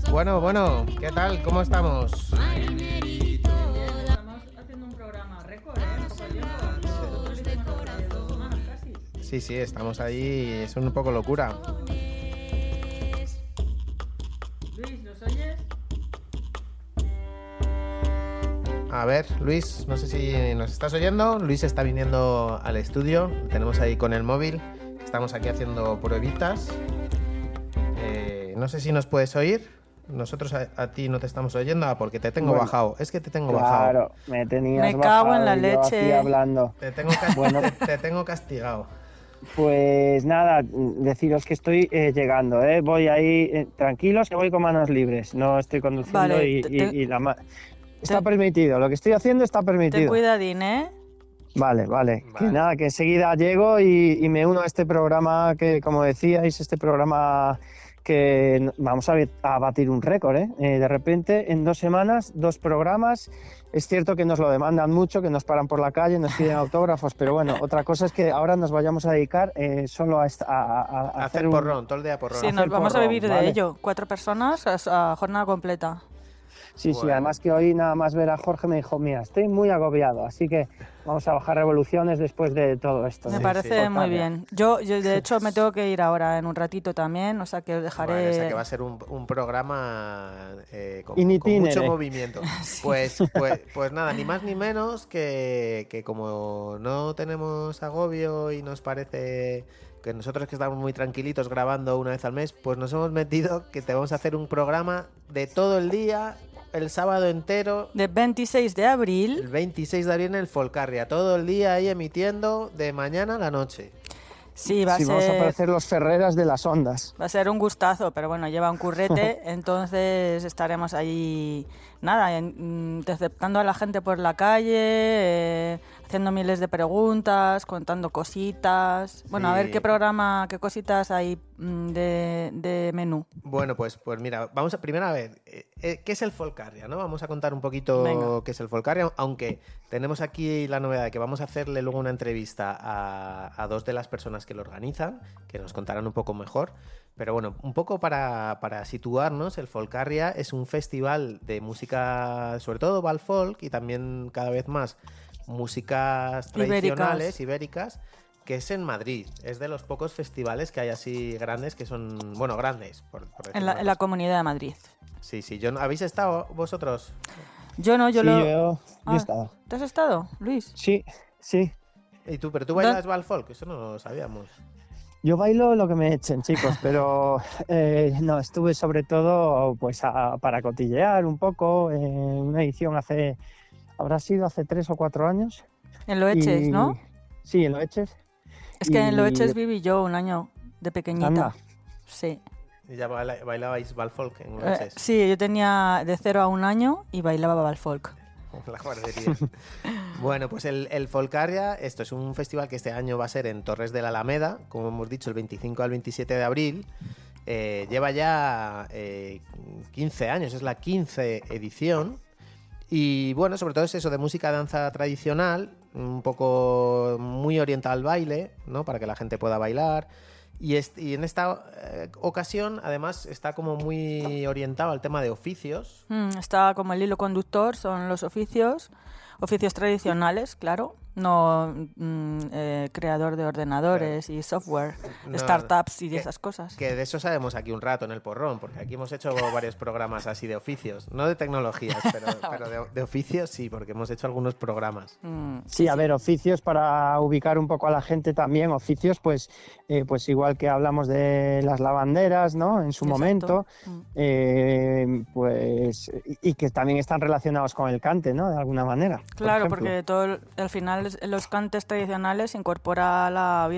Bueno, ¿qué tal? ¿Cómo estamos? Estamos haciendo un programa récord, Nosotros hicimos hace 2 semanas casi. Sí, estamos ahí, es un poco locura. Luis, ¿los oyes? A ver, Luis, no sé si nos estás oyendo. Luis está viniendo al estudio, lo tenemos ahí con el móvil. Estamos aquí haciendo pruebitas. No sé si nos puedes oír. Nosotros a ti no te estamos oyendo porque te tengo bajado. Es que te tengo bajado. Claro, me tenías Me cago en la bajado y yo leche. aquí hablando. Te tengo castigado. Pues nada, deciros que estoy llegando, ¿eh? Voy ahí, tranquilos, que voy con manos libres. No estoy conduciendo Vale, y está permitido, lo que estoy haciendo está Ten permitido. cuidadín, ¿eh? Vale. Que nada, que enseguida llego y me uno a este programa que, como decíais, este programa que vamos a batir un récord, ¿eh? De repente, en 2 semanas, 2 programas. Es cierto que nos lo demandan mucho, que nos paran por la calle, nos piden autógrafos, pero bueno, otra cosa es que ahora nos vayamos a dedicar solo a hacer porrón, todo el día porrón. Sí, nos vamos a vivir de ¿vale? ello. 4 personas a jornada completa. Sí, Bueno. además que hoy nada más ver a Jorge me dijo, mira, estoy muy agobiado, así que vamos a bajar revoluciones después de todo esto. Me ¿no? parece muy bien. Yo de hecho me tengo que ir ahora en un ratito también, o sea que os dejaré... Vale, o sea que va a ser un programa con itinere. mucho movimiento. Sí. Pues nada, ni más ni menos que como no tenemos agobio y nos parece que nosotros que estamos muy tranquilitos grabando una vez al mes, pues nos hemos metido que te vamos a hacer un programa de todo el día, el sábado entero, De 26 de el abril. 26 de abril en el Folcarria, todo el día ahí emitiendo de mañana a la noche. Sí, va a Vamos a ser... parecer los Ferreras de las ondas. Va a ser un gustazo, pero bueno, lleva un currete, entonces estaremos ahí, nada, interceptando a la gente por la calle, haciendo miles de preguntas, contando cositas. Bueno, a ver Sí. qué programa, qué cositas hay de menú. Bueno, pues mira, vamos a primero a ver qué es el Folcarria, ¿no? Vamos a contar un poquito Venga. qué es el Folcarria, aunque tenemos aquí la novedad de que vamos a hacerle luego una entrevista a 2 de las personas que lo organizan, que nos contarán un poco mejor. Pero bueno, un poco para situarnos, el Folcarria es un festival de música, sobre todo Val Folk y también cada vez más músicas tradicionales, ibéricas, que es en Madrid. Es de los pocos festivales que hay así grandes, que son, bueno, grandes, por decirlo En una la cosa. Comunidad de Madrid. Sí, ¿habéis estado vosotros? Yo no, yo Sí, lo... yo he Ah, estado. ¿Te has estado, Luis? Sí. Pero tú bailas Val Folk, eso no lo sabíamos. Yo bailo lo que me echen, chicos, pero no, estuve sobre todo pues para cotillear un poco en una edición habrá sido hace 3 o 4 años. En Loeches, Y- ¿no? Sí, en Loeches. Es que en y- Loeches viví yo un año de pequeñita. Anda. Sí. Y ya bailabais Val Folk en Loeches. Sí, yo tenía de 0 a 1 año y bailaba Val Folk. La guardería. Bueno, pues el Folcarria, esto es un festival que este año va a ser en Torres de la Alameda, como hemos dicho, el 25 al 27 de abril. Lleva ya 15 años, es la 15 edición. Y bueno, sobre todo es eso de música, danza tradicional, un poco muy orientada al baile, ¿no? Para que la gente pueda bailar. Y en esta ocasión, además, está como muy orientado al tema de oficios. Está como el hilo conductor, son los oficios tradicionales, claro, no creador de ordenadores y software, No, startups y esas cosas. Que de eso sabemos aquí un rato en el porrón, porque aquí hemos hecho varios programas así de oficios, no de tecnologías, pero de oficios sí, porque hemos hecho algunos programas. Sí, a ver, oficios para ubicar un poco a la gente también, oficios pues igual que hablamos de las lavanderas, ¿no? En su Exacto. momento, pues y que también están relacionados con el cante, ¿no? De alguna manera. Claro, por ejemplo. porque al final los cantes tradicionales incorpora la